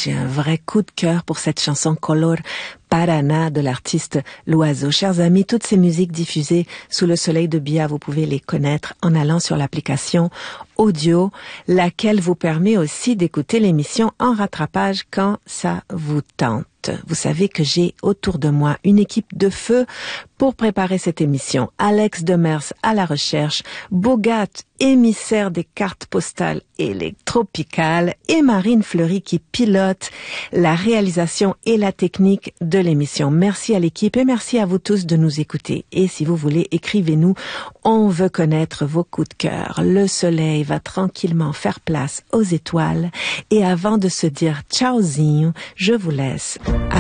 j'ai un vrai coup de cœur pour cette chanson Color Paraná de l'artiste L'Oiseau. Chers amis, toutes ces musiques diffusées sous le soleil de Bia, vous pouvez les connaître en allant sur l'application audio, laquelle vous permet aussi d'écouter l'émission en rattrapage quand ça vous tente. Vous savez que j'ai autour de moi une équipe de feu pour préparer cette émission. Alex Demers à la recherche, Bogat, émissaire des cartes postales électropicales, et Marine Fleury qui pilote la réalisation et la technique de l'émission. Merci à l'équipe et merci à vous tous de nous écouter. Et si vous voulez, écrivez-nous. On veut connaître vos coups de cœur. Le soleil va tranquillement faire place aux étoiles. Et avant de se dire tchaozinho, je vous laisse